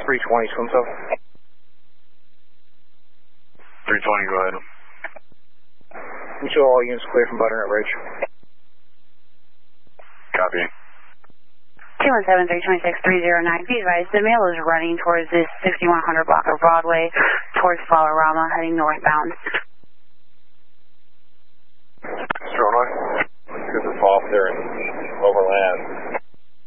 320, swim south. 320, go ahead. Show all units clear from Butternut Ridge. Copy. 217-326-309. Be advised, the mail is running towards this 6100 block of Broadway, towards Flowerama, heading northbound. Illinois. Good to fall off there and overland.